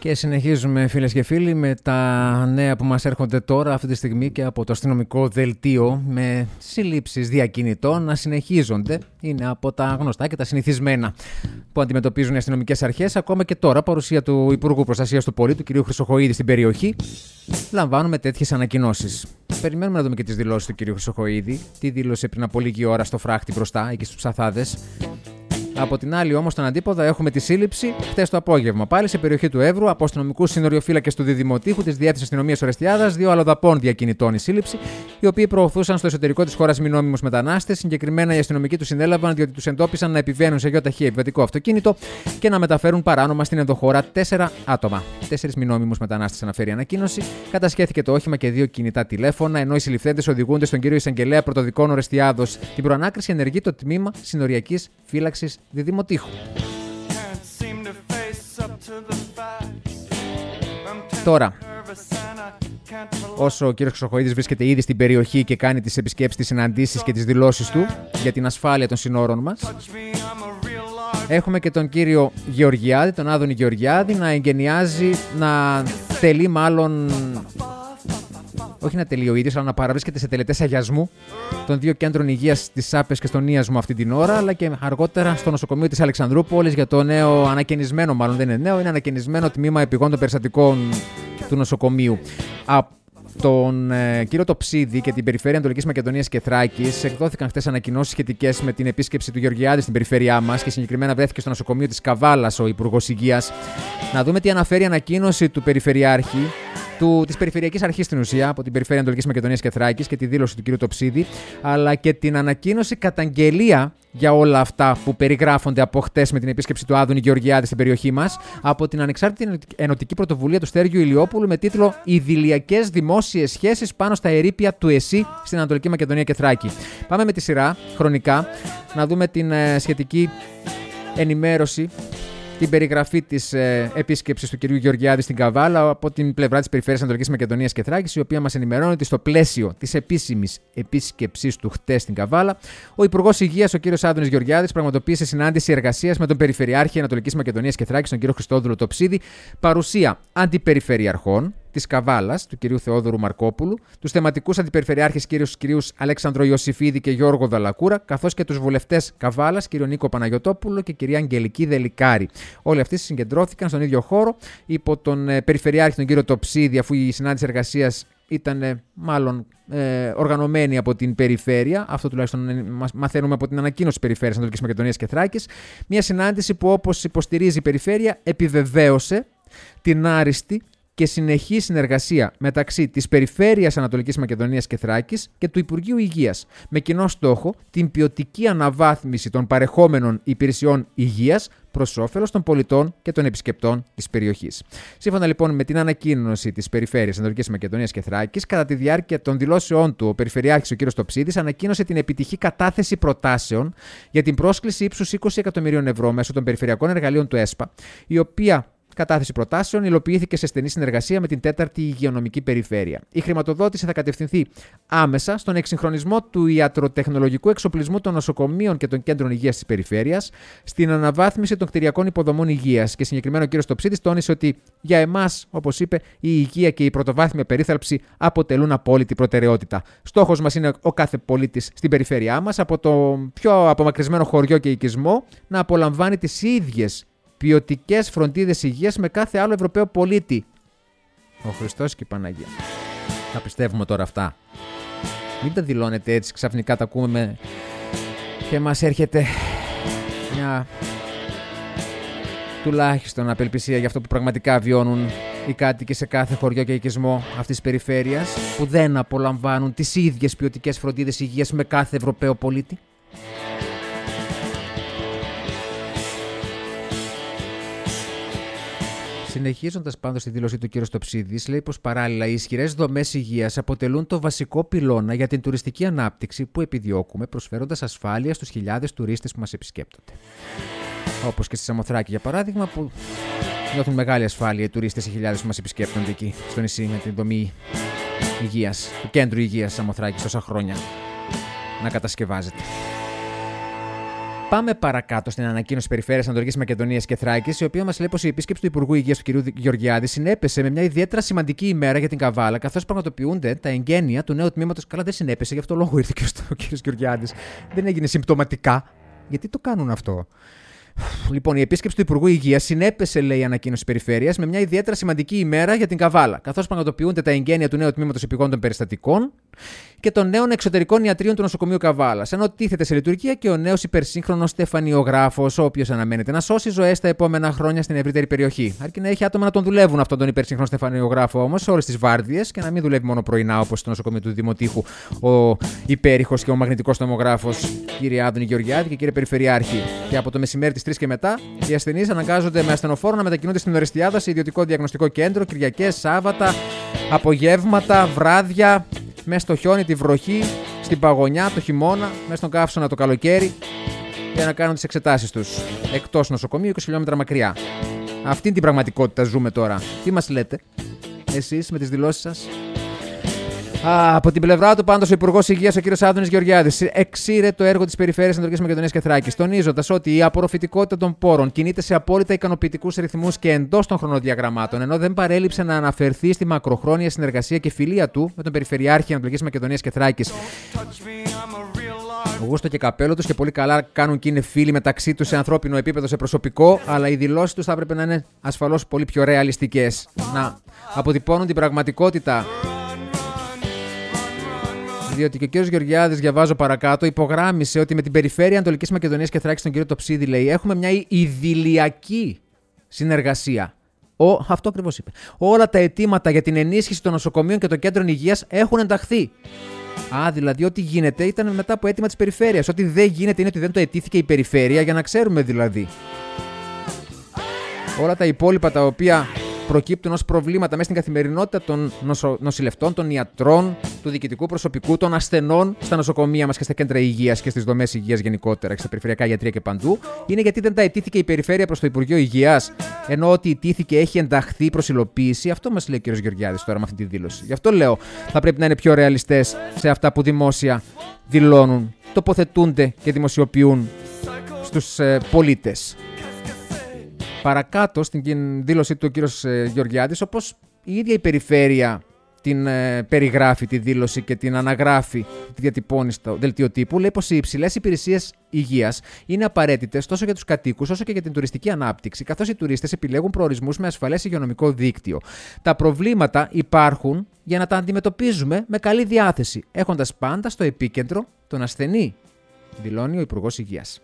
Και συνεχίζουμε, φίλες και φίλοι, με τα νέα που μας έρχονται τώρα αυτή τη στιγμή και από το αστυνομικό δελτίο, με συλλήψεις διακινητών να συνεχίζονται. Είναι από τα γνωστά και τα συνηθισμένα που αντιμετωπίζουν οι αστυνομικές αρχές. Ακόμα και τώρα, παρουσία του Υπουργού Προστασίας του Πολίτη, του κ. Χρυσοχοΐδη, στην περιοχή, λαμβάνουμε τέτοιες ανακοινώσεις. Περιμένουμε να δούμε και τις δηλώσεις του κ. Χρυσοχοΐδη. Τι δήλωσε πριν από λίγη ώρα στο φράχτη μπροστά, εκεί στους ψαθάδες. Από την άλλη, όμως, στον αντίποδα έχουμε τη σύλληψη χτες το απόγευμα. Πάλι σε περιοχή του Εύρου, από αστυνομικούς συνοριοφύλακες του Διδημοτήχου, της Διεύθυνσης Αστυνομίας Ορεστιάδας, 2 αλλοδαπών διακινητών η σύλληψη, οι οποίοι προωθούσαν στο εσωτερικό της χώρας μη νόμιμους μετανάστες. Συγκεκριμένα, οι αστυνομικοί τους συνέλαβαν διότι τους εντόπισαν να επιβαίνουν σε γιοταχή επιβατικό αυτοκίνητο και να μεταφέρουν παράνομα στην ενδοχώρα 4 άτομα. 4 μη νόμιμους μετανάστες, αναφέρει η ανακοίνωση. Κατασχέθηκε το όχημα και 2 κινητά τηλέφωνα, ενώ οι συλληφθέντες οδηγούνται στον κύριο Εισαγγελέα Πρωτοδικών Ορεστιάδος. Την προανάκριση ενεργεί το τμήμα συνοριακής φύλαξης Διδημοτήχου. Τώρα, όσο ο κύριος Χρυσοχοΐδης βρίσκεται ήδη στην περιοχή και κάνει τις επισκέψεις, τις συναντήσεις και τις δηλώσεις του για την ασφάλεια των συνόρων μας, έχουμε και τον κύριο Γεωργιάδη, τον Άδωνη Γεωργιάδη, να εγκαινιάζει, να τελεί μάλλον, όχι να τελεί ο ίδιος, αλλά να παραβρίσκεται σε τελετές αγιασμού των 2 κέντρων υγείας της Σάπες και στον Ίασμο αυτή την ώρα, αλλά και αργότερα στο νοσοκομείο της Αλεξανδρούπολης για το νέο ανακαινισμένο, μάλλον δεν είναι νέο, είναι ανακαινισμένο τμήμα επιγόντων περιστατικών του νοσοκομείου. Από τον κύριο Τοψίδη και την Περιφέρεια Ανατολικής Μακεδονίας και Θράκης εκδόθηκαν χτες ανακοινώσεις σχετικές με την επίσκεψη του Γεωργιάδη στην περιφέρειά μας και συγκεκριμένα βρέθηκε στο νοσοκομείο της Καβάλας ο Υπουργός Υγείας. Να δούμε τι αναφέρει η ανακοίνωση του Περιφερειάρχη, της Περιφερειακής Αρχής στην ουσία, από την Περιφέρεια Ανατολικής Μακεδονίας και Θράκης και τη δήλωση του κ. Τοψίδη, αλλά και την ανακοίνωση καταγγελία για όλα αυτά που περιγράφονται από χτες με την επίσκεψη του Άδωνη Γεωργιάδη στην περιοχή μας από την ανεξάρτητη ενωτική πρωτοβουλία του Στέργιου Ηλιόπουλου με τίτλο «Ιδηλιακές δημόσιες σχέσεις πάνω στα ερείπια του ΕΣΥ στην Ανατολική Μακεδονία και Θράκη». Πάμε με τη σειρά χρονικά να δούμε την σχετική ενημέρωση, την περιγραφή της επίσκεψης του κυρίου Γεωργιάδη στην Καβάλα από την πλευρά της Περιφέρειας Ανατολικής Μακεδονίας και Θράκης, η οποία μας ενημερώνει ότι στο πλαίσιο της επίσημης επίσκεψής του χτες στην Καβάλα, ο Υπουργός Υγείας, ο κύριος Άδωνης Γεωργιάδης, πραγματοποίησε συνάντηση εργασίας με τον Περιφερειάρχη Ανατολικής Μακεδονίας και Θράκης, τον κύριο Χριστόδουλο Τοψίδη, παρουσία αντιπεριφερειαρχών της Καβάλας, του κυρίου Θεόδωρου Μαρκόπουλου, τους θεματικούς αντιπεριφερειάρχες κυρίους Αλέξανδρο Ιωσήφιδη και Γιώργο Δαλακούρα, καθώς και τους βουλευτές Καβάλας, κύριο Νίκο Παναγιωτόπουλο και κυρία Αγγελική Δελικάρη. Όλοι αυτοί συγκεντρώθηκαν στον ίδιο χώρο υπό τον Περιφερειάρχη, τον κύριο Τοψίδη, αφού η συνάντηση εργασίας ήταν μάλλον οργανωμένη από την Περιφέρεια. Αυτό τουλάχιστον μαθαίνουμε από την ανακοίνωση της Περιφέρειας Ανατολικής Μακεδονίας και Θράκης. Μια συνάντηση που, όπως υποστηρίζει η Περιφέρεια, επιβεβαίωσε την άριστη και συνεχή συνεργασία μεταξύ της Περιφέρειας Ανατολικής Μακεδονίας και Θράκης και του Υπουργείου Υγείας, με κοινό στόχο την ποιοτική αναβάθμιση των παρεχόμενων υπηρεσιών υγείας προς όφελος των πολιτών και των επισκεπτών της περιοχής. Σύμφωνα λοιπόν με την ανακοίνωση της Περιφέρειας Ανατολικής Μακεδονίας και Θράκης, κατά τη διάρκεια των δηλώσεών του, ο Περιφερειάρχης ο κ. Τοψίδης ανακοίνωσε την επιτυχή κατάθεση προτάσεων για την πρόσκληση ύψους 20 εκατομμυρίων ευρώ μέσω των περιφερειακών εργαλείων του ΕΣΠΑ, η οποία κατάθεση προτάσεων υλοποιήθηκε σε στενή συνεργασία με την 4η Υγειονομική Περιφέρεια. Η χρηματοδότηση θα κατευθυνθεί άμεσα στον εξυγχρονισμό του ιατροτεχνολογικού εξοπλισμού των νοσοκομείων και των κέντρων υγείας της περιφέρειας, στην αναβάθμιση των κτηριακών υποδομών υγείας. Και συγκεκριμένα ο κ. Τοψίδης τόνισε ότι για εμάς, όπως είπε, η υγεία και η πρωτοβάθμια περίθαλψη αποτελούν απόλυτη προτεραιότητα. Στόχος μας είναι ο κάθε πολίτης στην περιφέρειά μας, από το πιο απομακρυσμένο χωριό και οικισμό, να απολαμβάνει τις ίδιες ποιοτικές φροντίδες υγείας με κάθε άλλο Ευρωπαίο πολίτη. Ο Χριστός και η Παναγία. Θα πιστεύουμε τώρα αυτά. Μην τα δηλώνετε έτσι, ξαφνικά τα ακούμε και μας έρχεται μια τουλάχιστον απελπισία για αυτό που πραγματικά βιώνουν οι κάτοικοι σε κάθε χωριό και οικισμό αυτής της περιφέρειας, που δεν απολαμβάνουν τις ίδιες ποιοτικές φροντίδες υγείας με κάθε Ευρωπαίο πολίτη. Συνεχίζοντας πάντως τη δήλωσή του κ. Τοψίδης, λέει πως παράλληλα οι ισχυρές δομές υγείας αποτελούν το βασικό πυλώνα για την τουριστική ανάπτυξη που επιδιώκουμε, προσφέροντας ασφάλεια στους χιλιάδες τουρίστες που μας επισκέπτονται. Όπως και στη Σαμοθράκη, για παράδειγμα, που νιώθουν μεγάλη ασφάλεια οι τουρίστες, οι χιλιάδες που μας επισκέπτονται εκεί στο νησί με την δομή υγείας, του κέντρου υγείας Σαμοθράκης τόσα χρόνια να κατασκευάζεται. Πάμε παρακάτω στην ανακοίνωση Περιφέρειας Ανατολικής Μακεδονίας και Θράκης, η οποία μας λέει πως η επίσκεψη του Υπουργού Υγείας του κ. Γεωργιάδη συνέπεσε με μια ιδιαίτερα σημαντική ημέρα για την Καβάλα, καθώς πραγματοποιούνται τα εγγένεια του νέου τμήματος. Καλά, δεν συνέπεσε, γι' αυτό λόγο ήρθε και ο κ. Γεωργιάδης. Δεν έγινε συμπτωματικά. Γιατί το κάνουν αυτό? Λοιπόν, η επίσκεψη του Υπουργού Υγείας συνέπεσε, λέει η ανακοίνωση Περιφέρειας, με μια ιδιαίτερα σημαντική ημέρα για την Καβάλα, καθώς πραγματοποιούνται τα εγγένεια του νέου τμήματος επιγόντων περιστατικών και των νέων εξωτερικών ιατρίων του νοσοκομείου Καβάλας, ενώ τίθεται σε λειτουργία και ο νέος υπερσύγχρονος στεφανιογράφος, ο οποίος αναμένεται να σώσει ζωές τα επόμενα χρόνια στην ευρύτερη περιοχή. Αρκεί να έχει άτομα να τον δουλεύουν αυτόν τον υπερσύγχρονο στεφανιογράφο όμως σε όλες τις βάρδιες και να μην δουλεύει μόνο πρωινά όπως στο νοσοκομείο του Δημοτήχου ο υπέρηχος και ο μαγνητικός τομογράφος κύριε Άδωνη Γεωργιάδη και κύριε Περιφερειάρχη. Και από το μεσημέρι της 3 και μετά, οι ασθενείς αναγκάζονται με ασθενοφόρο να μετακινούνται στην Ορεστιάδα σε ιδιωτικό διαγνωστικό κέντρο Κυριακές, Σάββατα, απογεύματα, βράδια, μέσα στο χιόνι, τη βροχή, στην παγωνιά, το χειμώνα, μέσα στον καύσωνα το καλοκαίρι, για να κάνουν τις εξετάσεις τους. Εκτός νοσοκομείου, 20 χιλιόμετρα μακριά. Αυτή την πραγματικότητα ζούμε τώρα. Τι μας λέτε, εσείς με τις δηλώσεις σας? Από την πλευρά του, πάντως, ο Υπουργός Υγείας, ο κ. Άδωνης Γεωργιάδης, εξήρε το έργο της Περιφέρειας Ανατολικής Μακεδονίας και Θράκης, τονίζοντας ότι η απορροφητικότητα των πόρων κινείται σε απόλυτα ικανοποιητικούς ρυθμούς και εντός των χρονοδιαγραμμάτων, ενώ δεν παρέλειψε να αναφερθεί στη μακροχρόνια συνεργασία και φιλία του με τον Περιφερειάρχη Ανατολικής Μακεδονίας και Θράκης. Ο Γούστο και καπέλο τους και πολύ καλά κάνουν και είναι φίλοι μεταξύ τους σε ανθρώπινο επίπεδο, σε προσωπικό, αλλά οι δηλώσεις τους θα έπρεπε να είναι ασφαλώς πολύ πιο ρεαλιστικές. Να αποτυπώνουν την πραγματικότητα. Διότι και ο κ. Γεωργιάδης, διαβάζω παρακάτω, υπογράμμισε ότι με την Περιφέρεια Ανατολικής Μακεδονίας και Θράκης, τον κ. Τοψίδη, λέει, έχουμε μια ιδηλιακή συνεργασία. Αυτό ακριβώς είπε. Όλα τα αιτήματα για την ενίσχυση των νοσοκομείων και των κέντρων υγείας έχουν ενταχθεί. Δηλαδή, ό,τι γίνεται ήταν μετά από αίτημα της Περιφέρειας. Ό,τι δεν γίνεται είναι ότι δεν το αιτήθηκε η Περιφέρεια, για να ξέρουμε δηλαδή. Όλα τα υπόλοιπα τα οποία προκύπτουν ως προβλήματα μέσα στην καθημερινότητα των νοσηλευτών, των ιατρών, του διοικητικού προσωπικού, των ασθενών στα νοσοκομεία μας και στα κέντρα υγείας και στις δομές υγείας γενικότερα και στα περιφερειακά ιατρεία και παντού, είναι γιατί δεν τα αιτήθηκε η Περιφέρεια προς το Υπουργείο Υγείας, ενώ ό,τι αιτήθηκε έχει ενταχθεί προς υλοποίηση. Αυτό μας λέει ο κ. Γεωργιάδης τώρα με αυτή τη δήλωση. Γι' αυτό λέω, θα πρέπει να είναι πιο ρεαλιστές σε αυτά που δημόσια δηλώνουν, τοποθετούνται και δημοσιοποιούν στους πολίτες. Παρακάτω στην δήλωσή του ο κύριος Γεωργιάδης, όπως η ίδια η Περιφέρεια την περιγράφει τη δήλωση και την αναγράφει, τη διατυπώνει στο δελτίο τύπου, λέει πως οι υψηλές υπηρεσίες υγείας είναι απαραίτητες τόσο για τους κατοίκους όσο και για την τουριστική ανάπτυξη, καθώς οι τουρίστες επιλέγουν προορισμούς με ασφαλές υγειονομικό δίκτυο. Τα προβλήματα υπάρχουν για να τα αντιμετωπίζουμε με καλή διάθεση, έχοντας πάντα στο επίκεντρο τον ασθενή, δηλώνει ο Υπουργός Υγείας.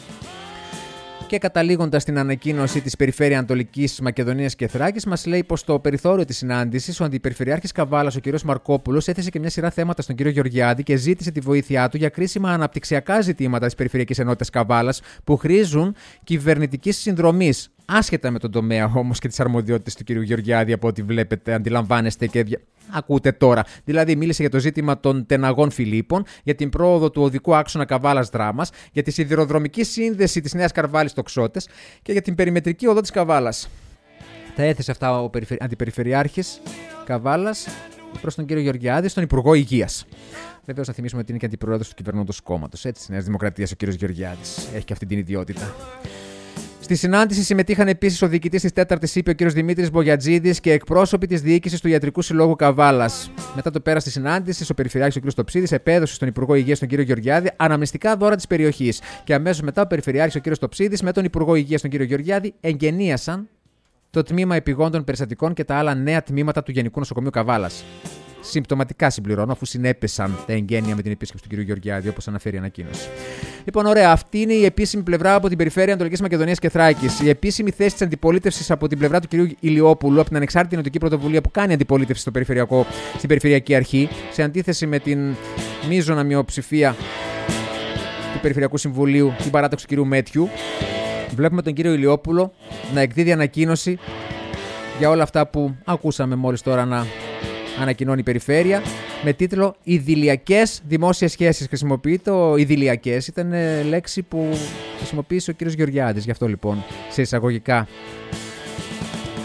Και καταλήγοντας στην ανακοίνωση της Περιφέρειας Ανατολικής Μακεδονίας και Θράκης, μας λέει πως στο περιθώριο της συνάντησης ο Αντιπεριφερειάρχης Καβάλας, ο κ. Μαρκόπουλος, έθεσε και μια σειρά θέματα στον κ. Γεωργιάδη και ζήτησε τη βοήθειά του για κρίσιμα αναπτυξιακά ζητήματα της Περιφερειακής Ενότητας Καβάλας που χρήζουν κυβερνητικής συνδρομής. Άσχετα με τον τομέα όμως και τις αρμοδιότητες του κ. Γεωργιάδη, από ό,τι βλέπετε, αντιλαμβάνεστε και ακούτε τώρα. Δηλαδή, μίλησε για το ζήτημα των Τεναγών Φιλίππων, για την πρόοδο του οδικού άξονα Καβάλας Δράμας, για τη σιδηροδρομική σύνδεση της Νέας Καρβάλης Τοξότες και για την περιμετρική οδό της Καβάλας. Τα έθεσε αυτά ο Αντιπεριφερειάρχης Καβάλας προς τον κύριο Γεωργιάδη, στον Υπουργό Υγείας. Βεβαίως, να θυμίσουμε ότι είναι και αντιπρόεδρος του κυβερνώντος κόμματος της Νέας Δημοκρατίας ο κύριος Γεωργιάδης. Έχει και αυτή την ιδιότητα. Στη συνάντηση συμμετείχαν επίσης ο διοικητής της 4ης ΥΠΕ, ο κ. Δημήτρης Μπογιατζίδης, και εκπρόσωποι της διοίκησης του Ιατρικού Συλλόγου Καβάλας. Μετά το πέρας της συνάντησης, ο Περιφερειάρχης ο κ. Τοψίδης επέδωσε στον Υπουργό Υγείας, τον κ. Γεωργιάδη, αναμνηστικά δώρα της περιοχής. Και αμέσως μετά, ο Περιφερειάρχης ο κ. Τοψίδης με τον Υπουργό Υγείας, τον κ. Γεωργιάδη, εγγενίασαν το τμήμα επιγόντων περιστατικών και τα άλλα νέα τμήματα του Γενικού Νοσοκομείου Καβάλας. Συμπτωματικά συμπληρώνω, αφού συνέπεσαν τα εγγένεια με την επίσκεψη του κ. Γεωργιάδη, όπως αναφέρει η ανακοίνωση. Λοιπόν, ωραία, αυτή είναι η επίσημη πλευρά από την Περιφέρεια Ανατολικής Μακεδονίας και Θράκης. Η επίσημη θέση της αντιπολίτευσης από την πλευρά του κ. Ηλιόπουλου, από την Ανεξάρτητη Ενωτική Πρωτοβουλία που κάνει αντιπολίτευση στην Περιφερειακή Αρχή, σε αντίθεση με την μείζωνα μειοψηφία του Περιφερειακού Συμβουλίου, την παράταξη του κ. Μέτιου. Βλέπουμε τον κ. Ηλιόπουλο να εκδίδει ανακοίνωση για όλα αυτά που ακούσαμε μόλις τώρα να ανακοινώνει η Περιφέρεια, με τίτλο «Ιδηλιακές δημόσιες σχέσεις». Χρησιμοποιεί το «ιδηλιακές», ήταν λέξη που χρησιμοποίησε ο κ. Γεωργιάδης, γι' αυτό λοιπόν σε εισαγωγικά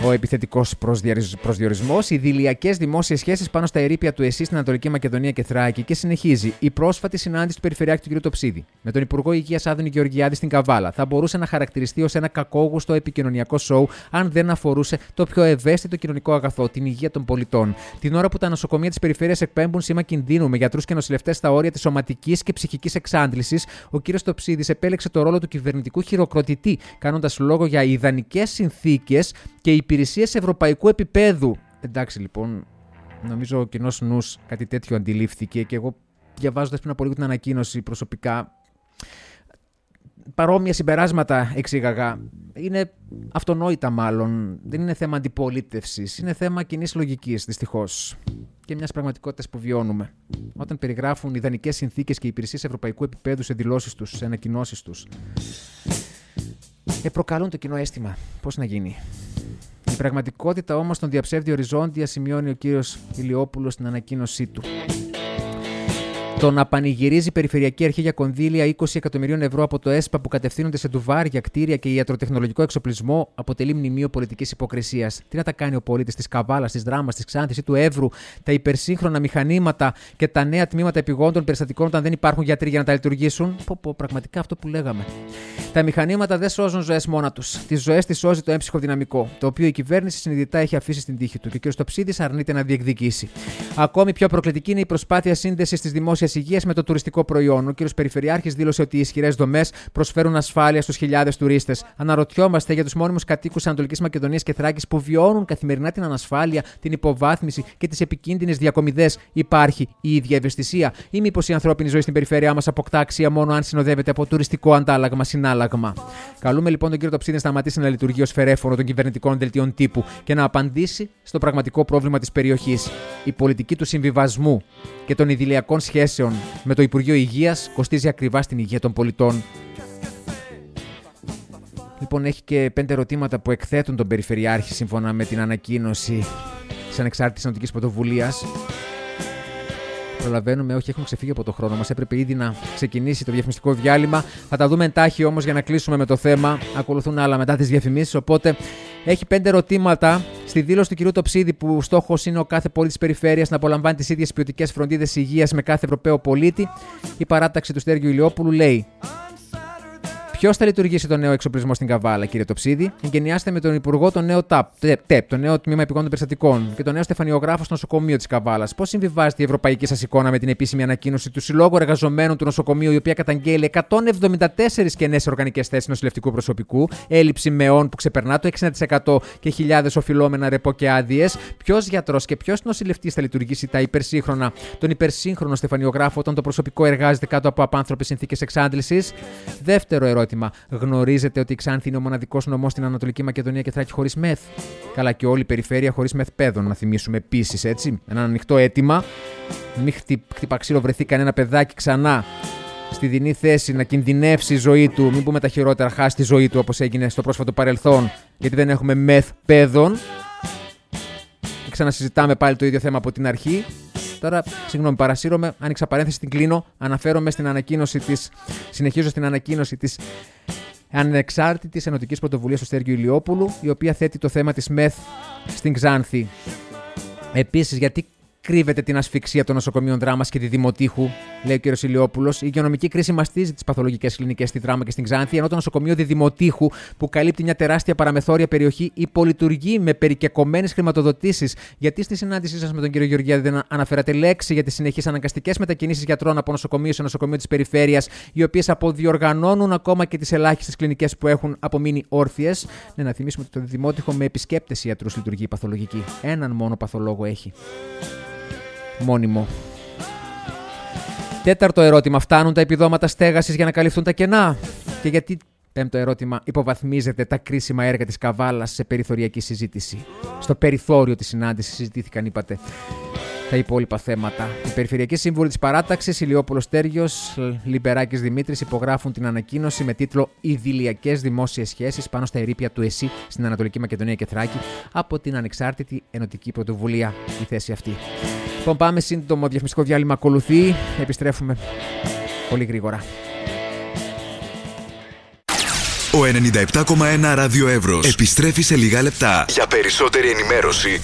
ο επιθετικός προσδιορισμός. Ιδηλιακές δημόσιες σχέσεις πάνω στα ερείπια του ΕΣΥ στην Ανατολική Μακεδονία και Θράκη. Και συνεχίζει. Η πρόσφατη συνάντηση του Περιφερειάρχη του κ. Τοψίδη με τον Υπουργό Υγείας Άδωνη Γεωργιάδη στην Καβάλα θα μπορούσε να χαρακτηριστεί ως ένα κακόγουστο επικοινωνιακό σοου, αν δεν αφορούσε το πιο ευαίσθητο κοινωνικό αγαθό, την υγεία των πολιτών. Την ώρα που τα νοσοκομεία της περιφέρειας εκπέμπουν σήμα κινδύνου με γιατρούς και νοσηλευτές στα όρια της σωματικής και ψυχικής εξάντλησης, ο κ. Τοψίδης επέλεξε το ρόλο του κυβερνητικού χειροκροτητή, κάνοντας λόγο για ιδανικές συνθήκες και υπηρεσίες ευρωπαϊκού επίπεδου. Εντάξει λοιπόν, νομίζω ο κοινός νους κάτι τέτοιο αντιλήφθηκε και εγώ διαβάζοντας πριν από λίγο την ανακοίνωση προσωπικά παρόμοια συμπεράσματα εξήγαγα. Είναι αυτονόητα μάλλον. Δεν είναι θέμα αντιπολίτευσης. Είναι θέμα κοινής λογικής, δυστυχώς. Και μιας πραγματικότητας που βιώνουμε. Όταν περιγράφουν ιδανικές συνθήκες και υπηρεσίες ευρωπαϊκού επίπεδου σε δηλώσεις τους, σε ανακοινώσεις τους, προκαλούν το κοινό αίσθημα. Πώς να γίνει. Η πραγματικότητα όμως τον διαψεύδει οριζόντια, σημειώνει ο κύριος Ηλιόπουλος στην ανακοίνωσή του. Το να πανηγυρίζει η Περιφερειακή Αρχή για κονδύλια 20 εκατομμυρίων ευρώ από το ΕΣΠΑ που κατευθύνονται σε ντουβάρια, κτίρια και ιατροτεχνολογικό εξοπλισμό αποτελεί μνημείο πολιτικής υποκρισίας. Τι να τα κάνει ο πολίτης της Καβάλας, της Δράμας, της Ξάνθης ή του Εύρου, τα υπερσύγχρονα μηχανήματα και τα νέα τμήματα επιγόντων περιστατικών όταν δεν υπάρχουν γιατροί για να τα λειτουργήσουν. Πραγματικά αυτό που λέγαμε. Τα μηχανήματα δεν σώζουν ζωές μόνα τους. Τις ζωές τις σώζει το έμψυχο δυναμικό, το οποίο η κυβέρνηση συνειδητά έχει αφήσει στην τύχη του και ο κ. Τοψίδης αρνείται να διεκδικήσει. Ακόμη πιο προκλητική είναι η προσπάθεια σύνδεσης της δημόσιας υγείας με το τουριστικό προϊόν. Ο κ. Περιφερειάρχης δήλωσε ότι οι ισχυρές δομές προσφέρουν ασφάλεια στους χιλιάδες τουρίστες. Αναρωτιόμαστε για τους μόνιμους κατοίκους Ανατολικής Μακεδονίας και Θράκης που βιώνουν καθημερινά την ανασφάλεια, την υποβάθμιση και τις επικίνδυνες διακομιδές. Υπάρχει η ίδια ευαισθησία, ή μήπως η ανθρώπινη ζωή στην περιφέρειά μας αποκτά αξία μόνο αν συνοδεύεται από τουριστικό αντάλλαγμα, συνάλλαγμα. Καλούμε λοιπόν τον κύριο Τοψίδη να σταματήσει να λειτουργεί ως φερέφωνο των κυβερνητικών δελτίων τύπου και να απαντήσει στο πραγματικό πρόβλημα της περιοχής. Η πολιτική του συμβιβασμού και των ιδηλιακών σχέσεων με το Υπουργείο Υγείας κοστίζει ακριβά στην υγεία των πολιτών. Λοιπόν, έχει και 5 ερωτήματα που εκθέτουν τον Περιφερειάρχη σύμφωνα με την ανακοίνωση της Ανεξάρτητης Ενωτικής Πρωτοβουλίας. Προλαβαίνουμε, όχι, έχουμε ξεφύγει από το χρόνο μας. Έπρεπε ήδη να ξεκινήσει το διαφημιστικό διάλειμμα. Θα τα δούμε εντάχει όμως για να κλείσουμε με το θέμα. Ακολουθούν άλλα μετά τις διαφημίσεις. Οπότε έχει 5 ερωτήματα στη δήλωση του κ. Τοψίδη, που στόχος είναι ο κάθε πολίτης της περιφέρειας να απολαμβάνει τις ίδιες ποιοτικές φροντίδες υγείας με κάθε Ευρωπαίο πολίτη. Η παράταξη του Στέργιου Ηλιόπουλου λέει: ποιος θα λειτουργήσει το νέο εξοπλισμό στην Καβάλα, κύριε Τοψίδη? Εγκαινιάστε με τον Υπουργό το νέο ΤΕΠ, το νέο Τμήμα Επιγόντων Περιστατικών και το νέο στεφανιογράφο στο νοσοκομείο της Καβάλας. Πώς συμβιβάζεται η ευρωπαϊκή σας εικόνα με την επίσημη ανακοίνωση του Συλλόγου Εργαζομένων του Νοσοκομείου, η οποία καταγγέλει 174 κενές οργανικές θέσεις νοσηλευτικού προσωπικού, έλλειψη μεών που ξεπερνά το 60% και χιλιάδες οφειλόμενα ρεπό και άδειες? Ποιος γιατρός και ποιος νοσηλευτής θα λειτουργήσει τον υπερσύγχρονο στεφανιογράφο όταν το προσωπικό εργάζεται κάτω από απάνθρωπες συνθήκες εξάντλησης? Δεύτερο ερώτημα. Γνωρίζετε ότι η Ξάνθη είναι ο μοναδικός νομός στην Ανατολική Μακεδονία και Θράκη χωρίς μεθ? Καλά, και όλη η περιφέρεια χωρίς μεθ παιδών, να θυμίσουμε επίσης, έτσι. Ένα ανοιχτό αίτημα. Μην χτυπαξίλο βρεθεί κανένα παιδάκι ξανά στη δινή θέση να κινδυνεύσει η ζωή του. Μην πούμε τα χειρότερα, χάσει τη ζωή του όπως έγινε στο πρόσφατο παρελθόν, γιατί δεν έχουμε μεθ παιδών. Και ξανασυζητάμε πάλι το ίδιο θέμα από την αρχή. Τώρα, συγγνώμη, παρασύρωμαι, άνοιξα παρένθεση, την κλείνω. Συνεχίζω στην ανακοίνωση της Ανεξάρτητης Ενωτικής Πρωτοβουλίας του Στέργιου Ηλιόπουλου, η οποία θέτει το θέμα της ΜΕΘ στην Ξάνθη. Επίσης, γιατί κρύβεται την ασφυξία των νοσοκομείων Δράμας και τη Δημοτήχου, λέει ο κ. Ηλιόπουλος. Η υγειονομική κρίση μαστίζει τις παθολογικές κλινικές στη Δράμα και στην Ξάνθη, ενώ το νοσοκομείο Δημοτήχου, που καλύπτει μια τεράστια παραμεθόρια περιοχή, υπολειτουργεί με περικεκομμένες χρηματοδοτήσεις. Γιατί στη συνάντησή σας με τον κ. Γεωργιάδη δεν αναφέρατε λέξη για τις συνεχείς αναγκαστικές μετακινήσεις γιατρών από νοσοκομείο σε νοσοκομείο της περιφέρειας, οι οποίες αποδιοργανώνουν ακόμα και τις ελάχιστες κλινικές που έχουν απομείνει όρθιες? Ναι, να θυμίσουμε ότι το Δημότυχο με επισκέπτες ιατρούς λειτουργεί παθολογική. Έναν μόνο παθολόγο έχει. Μόνιμο. Τέταρτο ερώτημα. Φτάνουν τα επιδόματα στέγασης για να καλυφθούν τα κενά? Και γιατί, πέμπτο ερώτημα, υποβαθμίζεται τα κρίσιμα έργα της Καβάλας σε περιθωριακή συζήτηση? Στο περιθώριο της συνάντησης συζητήθηκαν, είπατε, τα υπόλοιπα θέματα. Οι περιφερειακοί σύμβουλοι της παράταξης, Ηλιόπουλος Στέργιος, Λιμπεράκης Δημήτρης, υπογράφουν την ανακοίνωση με τίτλο «Ιδηλιακές δημόσιες σχέσεις πάνω στα ερείπια του ΕΣΥ στην Ανατολική Μακεδονία και Θράκη» από την Ανεξάρτητη Ενωτική Πρωτοβουλία. Η θέση αυτή. Λοιπόν, πάμε, σύντομο διαφημιστικό διάλειμμα ακολουθεί. Επιστρέφουμε πολύ γρήγορα. Ο 97,1 Ράδιο Εύρος επιστρέφει σε λίγα λεπτά. Για περισσότερη ενημέρωση,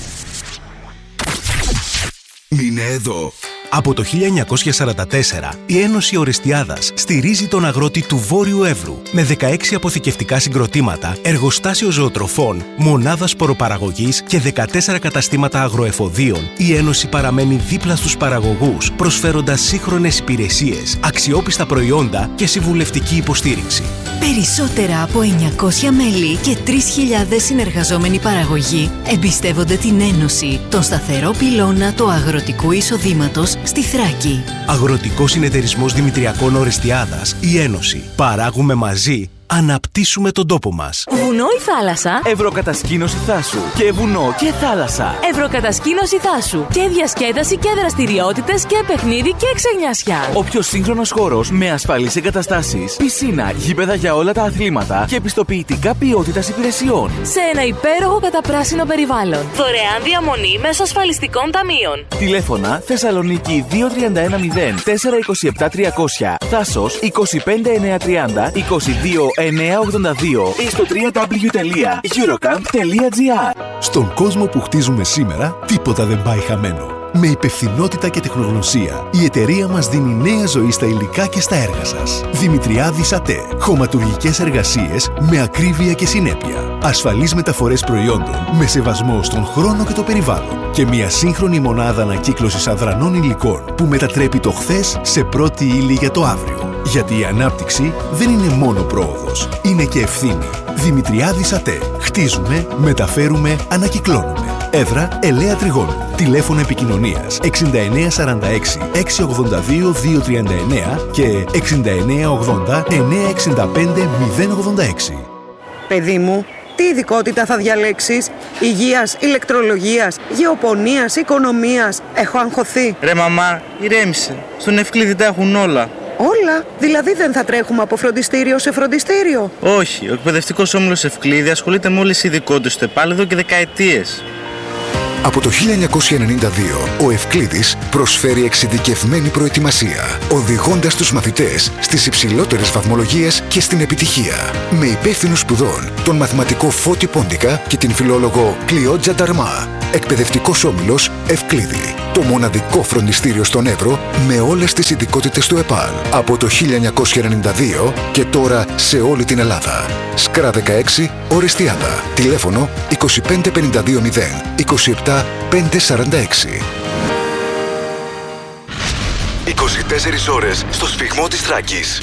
μείνε εδώ. Από το 1944, η Ένωση Ορεστιάδας στηρίζει τον αγρότη του Βόρειου Εύρου με 16 αποθηκευτικά συγκροτήματα, εργοστάσιο ζωοτροφών, μονάδα σποροπαραγωγής και 14 καταστήματα αγροεφοδίων. Η Ένωση παραμένει δίπλα στους παραγωγούς, προσφέροντας σύγχρονες υπηρεσίες, αξιόπιστα προϊόντα και συμβουλευτική υποστήριξη. Περισσότερα από 900 μέλη και 3.000 συνεργαζόμενοι παραγωγοί εμπιστεύονται την Ένωση, τον σταθερό πυλώνα του αγροτικού εισοδήματος στη Θράκη. Αγροτικός Συνεταιρισμός Δημητριακών Ορεστιάδας, η Ένωση. Παράγουμε μαζί. Αναπτύσσουμε τον τόπο μας. Βουνό ή θάλασσα? Ευρωκατασκήνωση Θάσου. Και βουνό και θάλασσα. Ευρωκατασκήνωση Θάσου. Και διασκέδαση και δραστηριότητες και παιχνίδι και ξενιασιά. Ο πιο σύγχρονος χώρος με ασφαλείς εγκαταστάσεις, πισίνα, γήπεδα για όλα τα αθλήματα και πιστοποιητικά ποιότητας υπηρεσιών. Σε ένα υπέροχο καταπράσινο περιβάλλον. Δωρεάν διαμονή μέσω ασφαλιστικών ταμείων. Τηλέφωνα Θεσσαλονίκη 2310 427 300. Θάσος 25930 22 982 ή στο www.eurocamp.gr. Στον κόσμο που χτίζουμε σήμερα, τίποτα δεν πάει χαμένο. Με υπευθυνότητα και τεχνογνωσία, η εταιρεία μας δίνει νέα ζωή στα υλικά και στα έργα σας. Δημητριάδης ΑΤΕ. Χωματουργικές εργασίες με ακρίβεια και συνέπεια. Ασφαλείς μεταφορές προϊόντων με σεβασμό στον χρόνο και το περιβάλλον. Και μια σύγχρονη μονάδα ανακύκλωσης αδρανών υλικών που μετατρέπει το χθες σε πρώτη ύλη για το αύριο. Γιατί η ανάπτυξη δεν είναι μόνο πρόοδος, είναι και ευθύνη. Δημητριάδης ΑΤΕ. Χτίζουμε, μεταφέρουμε, ανακυκλώνουμε. Έδρα Ελαία Τριγώνου. Τηλέφωνο επικοινωνίας 6946 682 239 και 6980 965 086. Παιδί μου, τι ειδικότητα θα διαλέξεις? Υγείας, ηλεκτρολογίας, γεωπονίας, οικονομίας? Έχω αγχωθεί. Ρε μαμά, ηρέμησε. Στον Ευκλήδη τα έχουν όλα. Όλα? Δηλαδή δεν θα τρέχουμε από φροντιστήριο σε φροντιστήριο? Όχι, ο εκπαιδευτικός όμιλος Ευκλήδη ασχολείται με όλες τις ειδικότητες του ΕΠΑΛ εδώ και δεκαετίες. Από το 1992, ο Ευκλήδης προσφέρει εξειδικευμένη προετοιμασία, οδηγώντας τους μαθητές στις υψηλότερες βαθμολογίες και στην επιτυχία. Με υπεύθυνους σπουδών, τον μαθηματικό Φώτη Πόντικα και την φιλόλογο Κλειότζα Νταρμά. Εκπαιδευτικός όμιλος Ευκλήδη. Το μοναδικό φροντιστήριο στον Εύρο με όλες τις ειδικότητες του ΕΠΑΛ. Από το 1992 και τώρα σε όλη την Ελλάδα. Σκρά 16, Ορεστιάδα. Τηλέφωνο 25520 27 546. 24 ώρες στο σφυγμό της Θράκης.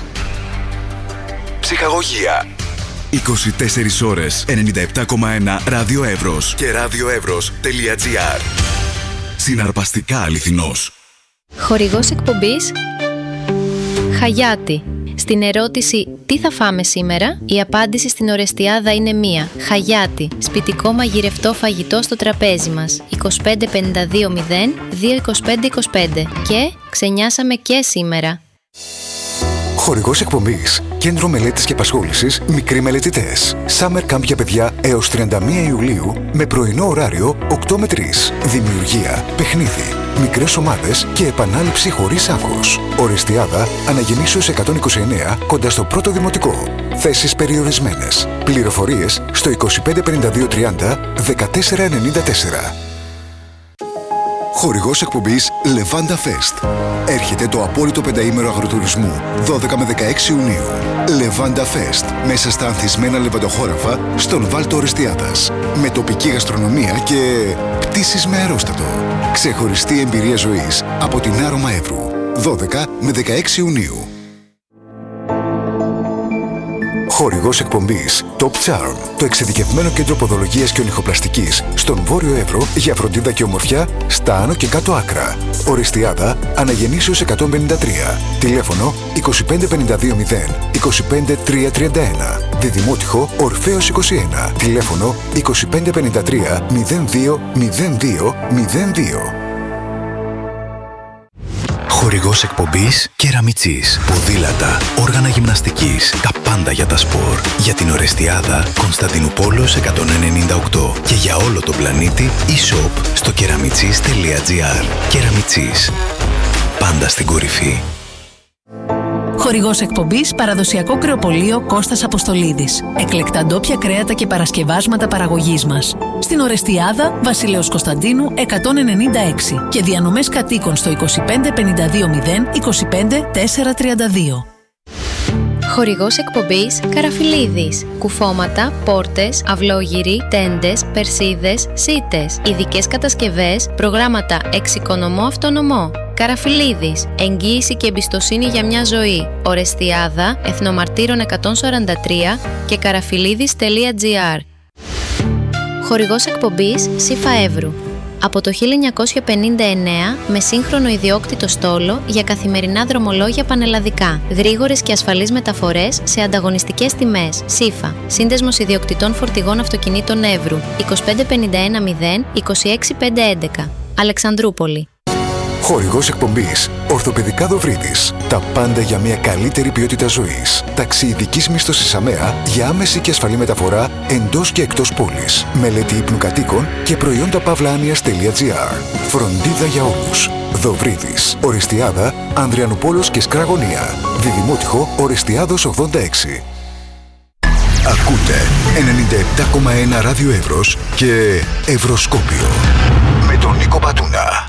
Ψυχαγωγία. 24 ώρες 97,1 Ράδιο Εύρος και radioevros.gr. Συναρπαστικά αληθινός. Χορηγός εκπομπής Χαγιάτη. Στην ερώτηση «Τι θα φάμε σήμερα?» η απάντηση στην Ορεστιάδα είναι μία. Χαγιάτη. Σπιτικό μαγειρευτό φαγητό στο τραπέζι μας. 2552 22525. Και ξενιάσαμε και σήμερα. Χορηγός εκπομπής Κέντρο Μελέτης και Απασχόλησης Μικροί Μελετητές. Summer Camp για παιδιά έως 31 Ιουλίου με πρωινό ωράριο 8 με 3. Δημιουργία, παιχνίδι, μικρές ομάδες και επανάληψη χωρίς άγχος. Ορεστιάδα, Αναγεννήσεως 129 κοντά στο πρώτο δημοτικό. Θέσεις περιορισμένες. Πληροφορίες στο 255230 1494. Χορηγός εκπομπής Levanda Fest. Έρχεται το απόλυτο πενταήμερο αγροτουρισμού 12 με 16 Ιουνίου. Levanda Fest. Μέσα στα ανθισμένα λεβαντοχώραφα στον Βάλτο Ορεστιάδας. Με τοπική γαστρονομία και πτήσεις με αερόστατο. Ξεχωριστή εμπειρία ζωής από την Άρωμα Εύρου. 12 με 16 Ιουνίου. Χορηγός εκπομπής Top Charm, το εξειδικευμένο κέντρο ποδολογίας και ονυχοπλαστικής στον Βόρειο Εύρο για φροντίδα και ομορφιά στα άνω και κάτω άκρα. Ορεστιάδα, Αναγεννήσεως 153. Τηλέφωνο 25520 25331. Διδημότυχο Ορφέως 21. Τηλέφωνο 2553 02 02 02. Χορηγός εκπομπής Κεραμιτσής. Ποδήλατα, όργανα γυμναστικής, τα πάντα για τα σπορ. Για την Ορεστιάδα, Κωνσταντινούπολος 198. Και για όλο τον πλανήτη, e-shop στο keramitsys.gr. Κεραμιτσής. Πάντα στην κορυφή. Χορηγός εκπομπής παραδοσιακό κρεοπωλείο Κώστας Αποστολίδης. Εκλεκτά ντόπια κρέατα και παρασκευάσματα παραγωγής μας. Στην Ορεστιάδα, Βασιλέως Κωνσταντίνου 196 και διανομές κατοίκων στο 25 52 0 25 432. Χορηγός εκπομπής Καραφιλίδης. Κουφώματα, πόρτες, αυλόγυροι, τέντες, περσίδες, σίτες. Ειδικές κατασκευές, προγράμματα εξοικονομώ αυτονομώ. Καραφιλίδης. Εγγύηση και εμπιστοσύνη για μια ζωή. Ορεστιάδα, Εθνομαρτύρων 143 και καραφιλίδης.gr. Χορηγός εκπομπής Σύφα Εύρου. Από το 1959 με σύγχρονο ιδιόκτητο στόλο για καθημερινά δρομολόγια πανελλαδικά. Γρήγορες και ασφαλείς μεταφορές σε ανταγωνιστικές τιμές. Σύφα. Σύνδεσμος ιδιοκτητών φορτηγών αυτοκινήτων Εύρου. 2551 0 26 511. Αλεξανδρούπολη. Χορηγός εκπομπής Ορθοπαιδικά Δοβρίδης. Τα πάντα για μια καλύτερη ποιότητα ζωής. Ταξιειδικής μίσθωσης ΑΜΕΑ για άμεση και ασφαλή μεταφορά εντός και εκτός πόλης. Μελέτη ύπνου κατοίκων και προϊόντα παύλα-άνοιας.gr. Φροντίδα για όλους. Δοβρίδης. Ορεστιάδα, Ανδριανουπόλος και Σκραγωνία. Διδημότυχο Ορεστιάδος 86. Ακούτε 97,1 ράδιο Εύρος και Ευρωσκόπιο. Με τον Νίκο Πατούνα.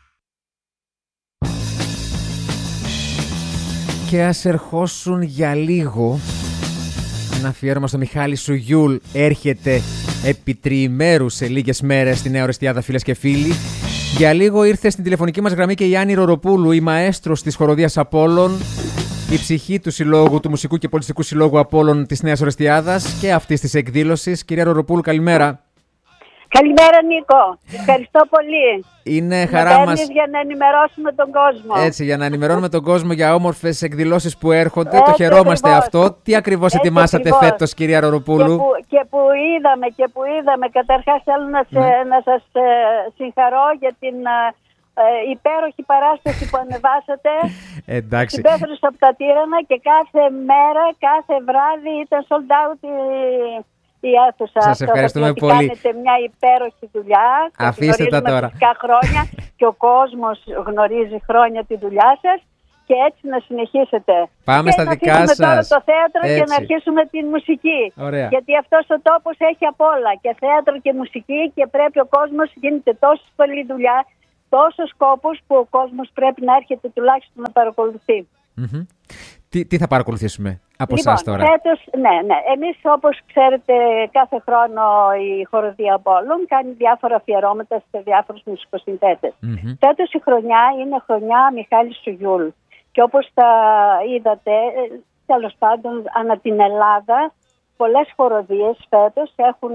Και ας ερχόσουν για λίγο. Ένα αφιέρωμα στο Μιχάλη Σουγιούλ έρχεται επί τριημέρου σε λίγες μέρες στη Νέα Ορεστιάδα, φίλες και φίλοι. Για λίγο ήρθε στην τηλεφωνική μας γραμμή και η Άννη Ροροπούλου, η μαέστρος της χοροδίας Απόλλων, η ψυχή του συλλόγου, του Μουσικού και Πολιτιστικού Συλλόγου Απόλλων της Νέας Ορεστιάδας και αυτής της εκδήλωσης. Κυρία Ροροπούλου, καλημέρα. Καλημέρα, Νίκο. Ευχαριστώ πολύ. Είναι χαρά μας. Για να ενημερώσουμε τον κόσμο. Έτσι, για να ενημερώνουμε τον κόσμο για όμορφες εκδηλώσεις που έρχονται. Το χαιρόμαστε ακριβώς αυτό. Τι ακριβώς ετοιμάσατε φέτος, κυρία Ροροπούλου? Και που είδαμε. Καταρχάς θέλω να σας συγχαρώ για την υπέροχη παράσταση που ανεβάσατε. Εντάξει. Στην Πέθρους από τα Τύρανα και κάθε μέρα, κάθε βράδυ ήταν sold out η αίθουσα. Σας ευχαριστούμε πολύ. Κάνετε μια υπέροχη δουλειά. Αφήστε τα τώρα. Χρόνια και ο κόσμος γνωρίζει χρόνια τη δουλειά σας και έτσι να συνεχίσετε. Πάμε και στα δικά σας. Τώρα το θέατρο έτσι. και να αρχίσουμε την μουσική. Ωραία. Γιατί αυτός ο τόπος έχει απ' όλα. Και θέατρο και μουσική και πρέπει ο κόσμος, γίνεται τόσο πολλή δουλειά, τόσους σκόπους που ο κόσμος πρέπει να έρχεται τουλάχιστον να παρακολουθεί. Mm-hmm. Τι θα παρακολουθήσουμε από εσάς τώρα? Φέτος, ναι. Εμείς, όπως ξέρετε, κάθε χρόνο η Χοροδία Απόλλων κάνει διάφορα αφιερώματα σε διάφορους μουσικοσυνθέτες. Mm-hmm. Φέτος η χρονιά είναι χρονιά Μιχάλη Σουγιούλ. Και όπως τα είδατε, τέλος πάντων, ανά την Ελλάδα, πολλές χοροδίες φέτος έχουν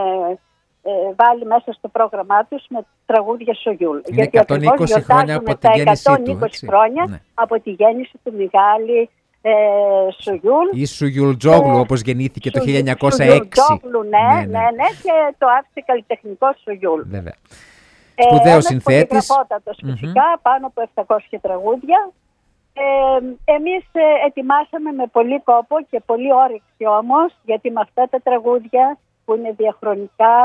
βάλει μέσα στο πρόγραμμά τους με τραγούδια Σουγιούλ. Είναι 120 χρόνια από τη γέννησή του. 120 χρόνια από τη γέννηση του Μιχάλη Σουγιούλ. Ή Σουγιουλτζόγλου, όπως γεννήθηκε το 1906. Σουγιουλτζόγλου, ναι, και το άφησε καλλιτεχνικό Σουγιούλ. Βέβαια. Σπουδαίος συνθέτης. Πολυγραφότατος φυσικά, πάνω από 700 τραγούδια. Εμείς ετοιμάσαμε με πολύ κόπο και πολύ όρεξη όμως, γιατί με αυτά τα τραγούδια που είναι διαχρονικά,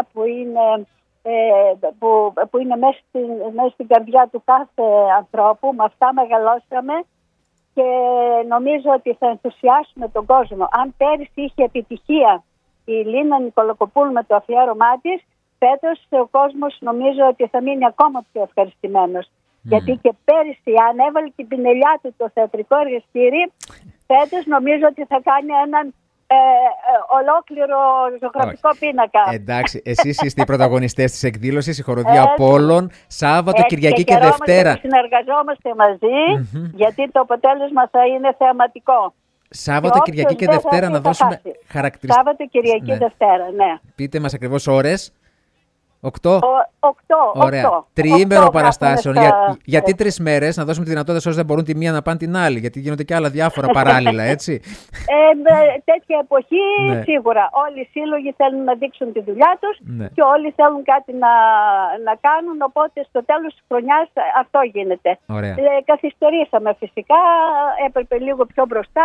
που είναι μέσα στην καρδιά του κάθε ανθρώπου, με αυτά μεγαλώσαμε και νομίζω ότι θα ενθουσιάσουμε τον κόσμο. Αν πέρυσι είχε επιτυχία η Λίνα Νικολακοπούλου με το αφιέρωμά της, φέτος ο κόσμος νομίζω ότι θα μείνει ακόμα πιο ευχαριστημένος. Γιατί και πέρυσι αν έβαλε την πινελιά του το θεατρικό εργαστήρι, φέτος νομίζω ότι θα κάνει έναν ολόκληρο ζωγραφικό πίνακα. Εντάξει, εσείς είστε οι πρωταγωνιστές της εκδήλωσης, η Χοροδία Απόλλων, Σάββατο, Κυριακή και Δευτέρα. Συνεργαζόμαστε μαζί, γιατί το αποτέλεσμα θα είναι θεαματικό. Σάββατο, Κυριακή και Δευτέρα να δώσουμε χαρακτηριστικά. Σάββατο, Κυριακή, Δευτέρα, ναι. Πείτε μας ακριβώς ώρες. 8. 8. Ωραία. Τριήμερο παραστάσεων. Γιατί 3 μέρες, να δώσουμε τη δυνατότητα σε όσους δεν μπορούν τη μία να πάνε την άλλη. Γιατί γίνονται και άλλα διάφορα παράλληλα, έτσι. Τέτοια εποχή σίγουρα. Όλοι οι σύλλογοι θέλουν να δείξουν τη δουλειά τους και όλοι θέλουν κάτι να κάνουν. Οπότε στο τέλος της χρονιάς αυτό γίνεται. Καθυστερήσαμε φυσικά. Έπρεπε λίγο πιο μπροστά.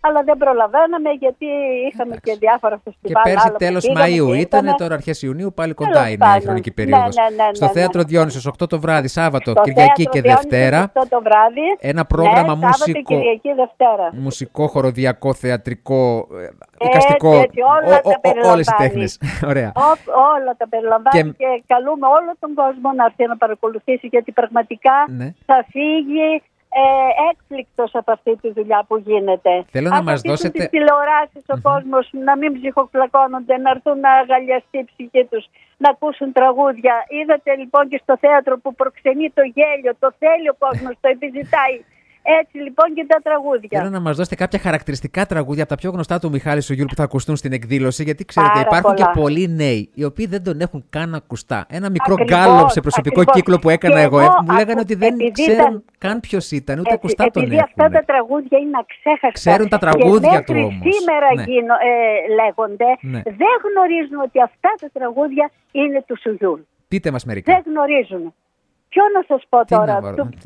αλλά δεν προλαβαίναμε γιατί είχαμε και διάφορα φεστιβάλ. Και πέρσι τέλος Μαΐου ήταν, τώρα αρχές Ιουνίου πάλι κοντά είναι η χρονική περίοδος. Στο Θέατρο Διόνυσος 8 το βράδυ, Σάββατο, Κυριακή και Δευτέρα. 8 το βράδυ, ένα πρόγραμμα μουσικό, χοροδιακό, θεατρικό, εικαστικό, όλες οι τέχνες. Ωραία. Όλα τα περιλαμβάνει και καλούμε όλο τον κόσμο να έρθει να παρακολουθήσει, γιατί πραγματικά θα φύγει έκπληκτος από αυτή τη δουλειά που γίνεται. Θέλω να μας δώσετε τις τηλεοράσεις ο κόσμος, να μην ψυχοπλακώνονται, να έρθουν να αγαλιαστεί η ψυχή τους, να ακούσουν τραγούδια. Είδατε λοιπόν και στο θέατρο που προξενεί το γέλιο, το θέλει ο κόσμος, το επιζητάει. Έτσι λοιπόν και τα τραγούδια. Θέλω να μας δώσετε κάποια χαρακτηριστικά τραγούδια από τα πιο γνωστά του Μιχάλη Σογιούλ που θα ακουστούν στην εκδήλωση, γιατί ξέρετε υπάρχουν και πολλοί νέοι οι οποίοι δεν τον έχουν καν ακουστά. Ένα μικρό γκάλωπ σε προσωπικό κύκλο που έκανα εγώ, μου λέγανε ότι δεν ξέρουν καν ποιος ήταν, ούτε ακουστά τον έχουν. Επειδή αυτά τα τραγούδια είναι αξέχαστα. Ξέρουν τα τραγούδια του όμως. Σήμερα λέγονται, δεν γνωρίζουν ότι αυτά τα τραγούδια είναι του Σογιούλ. Πείτε μας μερικά. Δεν γνωρίζουν. Ποιο να σας πω τώρα,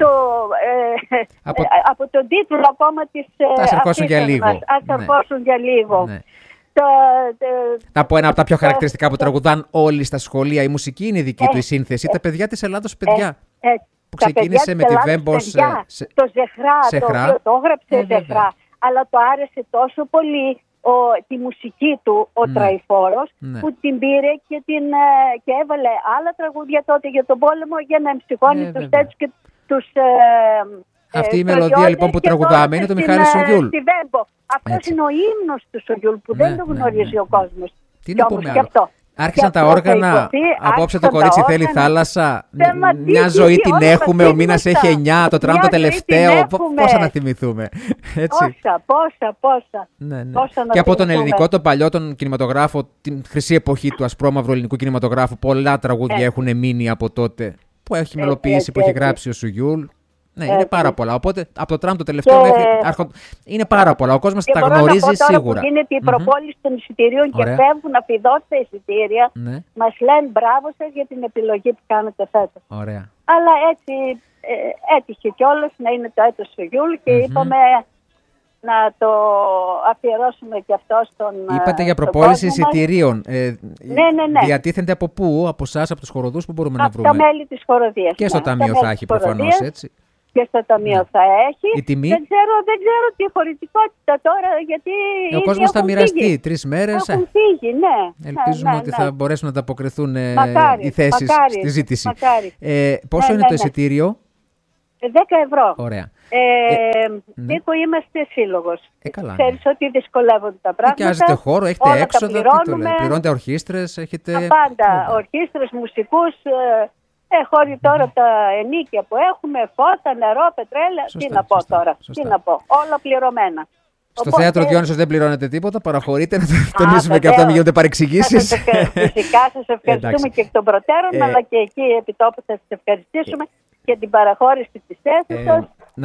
από τον τίτλο ακόμα της Ας ερχόσουν για λίγο. Ας ερχόσουν για λίγο. Να πω ένα από τα πιο χαρακτηριστικά που τραγουδάν όλοι στα σχολεία. Η μουσική είναι η δική του η σύνθεση. Τα παιδιά της Ελλάδος, παιδιά. Που ξεκίνησε με τη Βέμπος. Το Ζεχρά, το έγραψε Ζεχρά. Αλλά το άρεσε τόσο πολύ τη μουσική του ο Τραϊφόρος, που την πήρε και έβαλε άλλα τραγούδια τότε για τον πόλεμο για να εμψυχώνει τους τέτοιους και τους αυτή η μελωδία λοιπόν που τραγουδάμε είναι το Μιχάλη Σογιούλ. Στη Βέμπο. Αυτός είναι ο ύμνος του Σογιούλ που δεν το γνωρίζει ο κόσμος. Τι να πούμε άλλο. Άρχισαν τα όργανα, απόψε το κορίτσι θέλει θάλασσα, μια ζωή την έχουμε, ο μήνας έχει 9, το τραμ το τελευταίο, πόσα να θυμηθούμε. Πόσα. Και από τον ελληνικό, τον παλιό, τον κινηματογράφο, την χρυσή εποχή του ασπρόμαυρου ελληνικού κινηματογράφου, πολλά τραγούδια έχουν μείνει από τότε, που έχει μελοποιήσει, που έχει γράψει ο Σογιούλ. Ναι, είναι πάρα πολλά. Οπότε από το τραμ το τελευταίο μέχρι. Είναι πάρα πολλά. Ο κόσμος τα γνωρίζει σίγουρα. Που γίνεται η προπόληση των εισιτηρίων και φεύγουν αφιδότητα εισιτήρια, μας λένε μπράβο σας για την επιλογή που κάνετε φέτος. Ωραία. Αλλά έτσι έτυχε κιόλας να είναι το έτος Σογιούλ και είπαμε να το αφιερώσουμε και αυτό στον. Είπατε για προπόληση εισιτηρίων. Ναι. Διατίθενται από πού, από εσάς, από τους χοροδούς, που μπορούμε να βρούμε? Από τα μέλη της χοροδίας. Και στο ταμείο θα έχει προφανώς, έτσι. Και στο ταμείο θα έχει. Η τιμή? Δεν ξέρω τη χωρητικότητα τώρα, γιατί. Ο κόσμος θα μοιραστεί 3 μέρες. Έχουν φύγει, ναι. Ελπίζουμε ότι θα μπορέσουν να ανταποκριθούν οι θέσεις στη ζήτηση. Πόσο είναι το εισιτήριο? 10 ευρώ. Ωραία. Νίκο, είμαστε σύλλογος. Ξέρεις ότι δυσκολεύονται τα πράγματα. Νοικιάζετε χώρο, έχετε έξοδα, πληρώνετε ορχήστρες, έχετε. Τα πάντα. Ορχήστρες, μουσικούς. Χώροι τώρα τα ενίκια που έχουμε, φώτα, νερό, πετρέλαια. Τι να πω τώρα. Τι να πω. Όλα πληρωμένα. Στο Θέατρο Διόνυσος δεν πληρώνετε τίποτα, παραχωρείτε, να το τονίσουμε και αυτό, μην γίνονται παρεξηγήσεις. Φυσικά σας ευχαριστούμε και εκ των προτέρων, αλλά και εκεί επί τόπου θα σας ευχαριστήσουμε για την παραχώρηση της θέσης σας.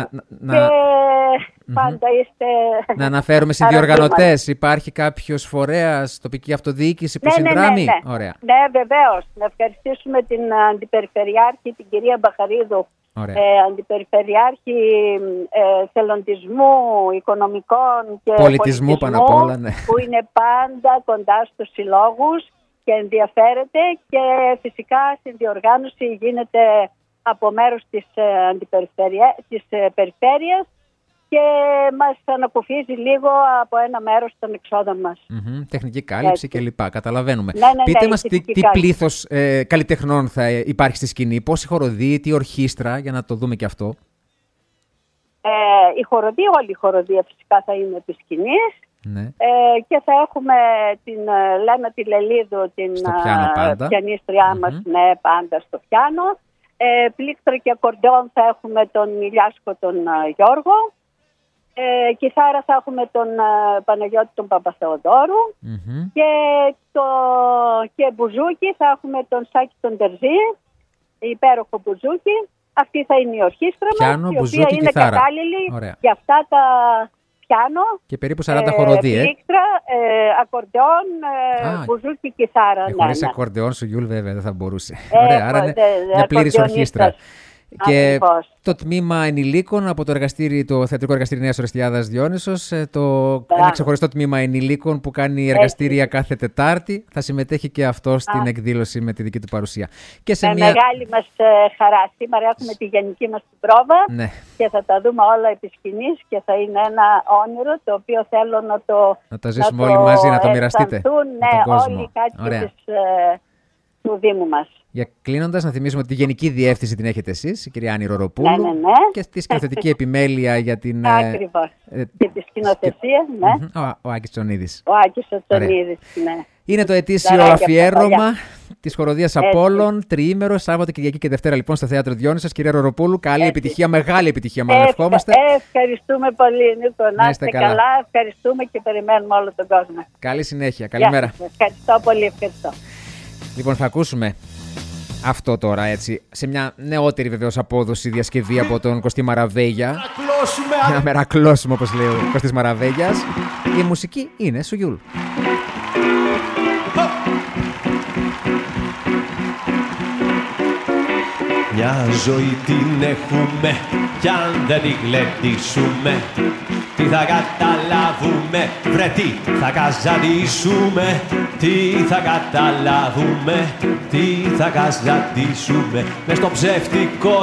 Και πάντα είστε. Να αναφέρουμε σε διοργανωτές. Υπάρχει κάποιος φορέας, τοπική αυτοδιοίκηση που συνδράμει? Ωραία. Ναι, βεβαίως. Να ευχαριστήσουμε την Αντιπεριφερειάρχη, την κυρία Μπαχαρίδου, Αντιπεριφερειάρχη θελοντισμού, οικονομικών και πολιτισμού πάνω απ' όλα, ναι. Που είναι πάντα κοντά στους συλλόγους και ενδιαφέρεται, και φυσικά στην διοργάνωση γίνεται από μέρους της περιφέρειας και μας ανακουφίζει λίγο από ένα μέρος των εξόδων μας. Τεχνική κάλυψη κλπ. Καταλαβαίνουμε. Πείτε μας τι πλήθος καλλιτεχνών θα υπάρχει στη σκηνή, πόσοι χοροδοί, τι ορχήστρα, για να το δούμε και αυτό. Όλη η χοροδία φυσικά θα είναι επί σκηνής. Ναι. Και θα έχουμε την Λένα τη Λελίδου, την πιανίστριά μας, πάντα στο πιάνο. Πλήκτρα και ακορντεόν θα έχουμε τον Ηλιάσκο τον Γιώργο. Κιθάρα θα έχουμε τον Παναγιώτη τον Παπαθεοδόρου. Και μπουζούκι θα έχουμε τον Σάκη τον Τερζή, υπέροχο μπουζούκι. Αυτή θα είναι η ορχήστρα μας, η οποία είναι κατάλληλη για αυτά τα πιάνο. Και περίπου 40 χοροδίες. Πλήκτρα, ακορντεόν, μπουζούκι, κιθάρα. Χωρίς ακορντεόν σου Γιούλ βέβαια δεν θα μπορούσε. Ωραία, άρα είναι μια πλήρης ορχήστρα. Και το τμήμα ενηλίκων από το θεατρικό εργαστήριο Νέας Ορεστιάδας Διόνυσος, ένα ξεχωριστό τμήμα ενηλίκων που κάνει εργαστήρια κάθε Τετάρτη, θα συμμετέχει και αυτό στην εκδήλωση με τη δική του παρουσία. Και σε μεγάλη μας χαρά. Σήμερα έχουμε τη γενική μας την πρόβα, ναι, και θα τα δούμε όλα επί σκηνής και θα είναι ένα όνειρο το οποίο θέλω να το ζήσουμε όλοι μαζί, να το μοιραστείτε. Ναι, όλοι οι κάτοικοι του Δήμου μας. Για κλείνοντας, να θυμίσουμε ότι τη γενική διεύθυνση την έχετε εσείς, η κυρία Άννη Ροροπούλου, ναι. Και τη σκηνοθετική επιμέλεια για την. Ακριβώς. Και τη σκηνοθεσία, ναι. Ο Άκης Τσονίδης. Ο Άκης Τσονίδης, ναι. Είναι το ετήσιο αφιέρωμα της Χοροδίας Απόλλων, τριήμερο, Σάββατο, Κυριακή και Δευτέρα, λοιπόν, στο Θέατρο Διόνυσος. Κυρία Ροροπούλου, καλή επιτυχία, μεγάλη επιτυχία, μάλλον ευχόμαστε. Ευχαριστούμε πολύ, Νίκο. Να είστε καλά. Ευχαριστούμε και περιμένουμε όλο τον κόσμο. Καλή συνέχεια. Καλημέρα. Ευχαριστώ πολύ. Ευχαριστώ. Λοιπόν, θα ακούσουμε αυτό τώρα, έτσι, σε μια νεότερη βεβαίως απόδοση διασκευή από τον Κωστή Μαραβέγια. Ένα μερακλώσιμο, όπως λέει ο Κωστής Μαραβέγιας. Η μουσική είναι Σουγιούλ. Μια ζωή την έχουμε κι αν δεν τη γλεντήσουμε, τι θα καταλάβουμε, βρε τι θα καζαντήσουμε, τι θα καταλάβουμε, τι θα καζαντήσουμε μες στο ψεύτικο